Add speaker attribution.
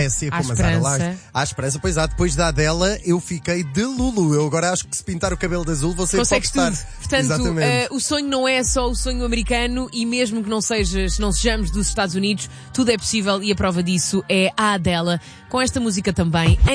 Speaker 1: Seco,
Speaker 2: À
Speaker 1: mas era lá.
Speaker 2: esperança.
Speaker 1: À esperança, pois há. Depois da Adele, eu fiquei de Lulu. Eu agora acho que se pintar o cabelo de azul, você
Speaker 2: Consegues
Speaker 1: pode
Speaker 2: tudo.
Speaker 1: estar.
Speaker 2: Portanto,
Speaker 1: Exatamente.
Speaker 2: o sonho não é só o sonho americano e mesmo que não sejamos dos Estados Unidos, tudo é possível e a prova disso é a Adele, com esta música também.